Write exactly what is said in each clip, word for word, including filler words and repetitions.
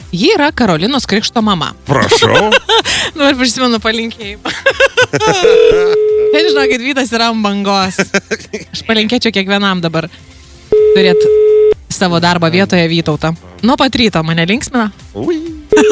Ji yra Karolinos krikšto mama. Prašau. Nu, ir prisimenu palinkėjimą. Ten, žinokit, Vytas yra ant bangos. Aš palinkėčiau kiekvienam dabar turėti savo darbo vietoje Vytautą. Nuo pat ryto mane linksmina. Ui.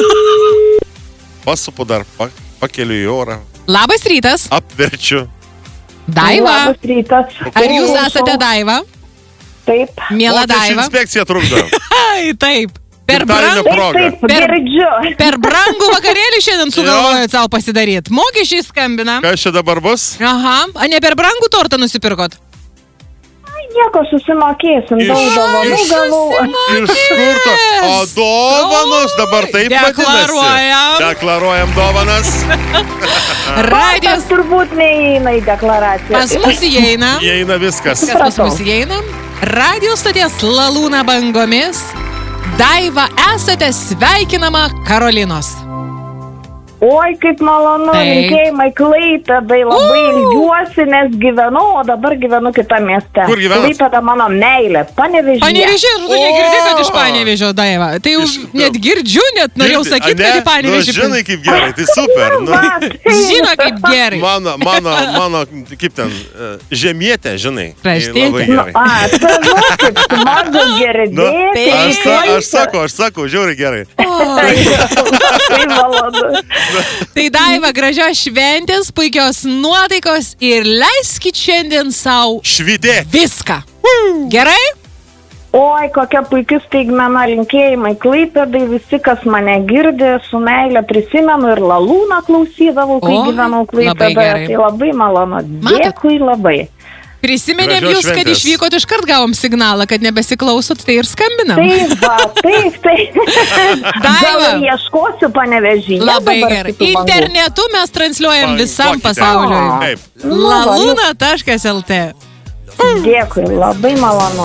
Pasupu dar, pa, pakeliu į orą. Labas rytas. Apverčiu. Daiva. Labas rytas. Ar jūs esate Daiva? Taip. Miela Mokesčių Daiva. inspekcija trukdo. Ai, taip. Per Gimtadienio brangų, proga. Taip, Per- girdžiu. per brangų vakarėlį šiandien sugalvojot savo pasidaryti. Mokesčiai skambina. Kas čia dabar bus? Aha, a ne per brangų tortą nusipirkot? Nieko, susimokėsim, daug Iš- dovanų iš- gavau. Iš kur to? O dovanos dabar taip vadinasi. Deklaruojam. Deklaruojam dovanas. Radijas Tas turbūt neįeina į deklaraciją. pas mus įeina. Įeina viskas. Kas pas mus įeina? Radio stoties Lalūna bangomis. Daiva, esate sveikinama Karolinos. Oi, kaip malonu, Taip. linkėjimai Klaipėdai, labai U. ilgiuosi, nes gyvenu, o dabar gyvenu kitą mieste. Kur gyvenat? Klaipėda mano meilė, Panevėžyje. Panevėžė, aš tokia O! girdėjau, kad iš Panevėžio, Daiva. Tai jau Iš- net girdžiu, net norėjau Girdi- sakyti, ane? kad į Panevėžį. Nu, žinai kaip gerai, tai super. Nu, Va, tai- Žino kaip gerai. mano, mano, mano, kaip ten, e, žemietė, žinai. Tai Kraštietė. labai Nu, gerai. a, tai va, kaip smagu Nu, girdėti. aš, sa, aš sakau, aš sakau, žiauriai gerai. Tai malonu. Tai Daiva, gražios šventės, puikios nuotaikos ir leiskit šiandien savo Švydė. viską. Gerai? Oi, kokia puikia staigmena, linkėjimai Klaipėdai, visi, kas mane girdi, su meilė prisimenu ir Lalūną klausydavau, kai O, gyvenau labai Klaipėdoje. gerai. Tai labai malonu. Matot? Dėkui labai. Prisiminėm Gražios jūs, kad šventės. išvykot, iškart gavom signalą, kad nebesiklausot, tai ir skambinam. Taip, va, taip, taip. Gal Daiva, ir ieškosiu Panevėžyje. labai dabar gerai. kitų bangų. Internetu mes transliuojam Pa- visam pakite. pasauliui. Taip. Nu, va, laluna taškas lt. Dėkui, labai malonu.